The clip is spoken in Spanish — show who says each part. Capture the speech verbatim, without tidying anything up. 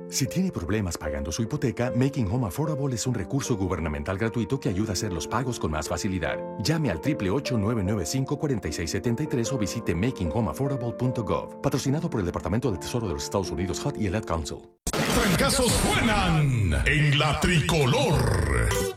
Speaker 1: Si tiene problemas pagando su hipoteca, Making Home Affordable es un recurso gubernamental gratuito que ayuda a hacer los pagos con más facilidad. Llame al ocho ocho ocho, nueve nueve cinco, cuatro seis siete tres o visite making home affordable punto gov. Patrocinado por el Departamento del Tesoro de los Estados Unidos, H U D y el Ad Council.
Speaker 2: Trancazos suenan en la tricolor.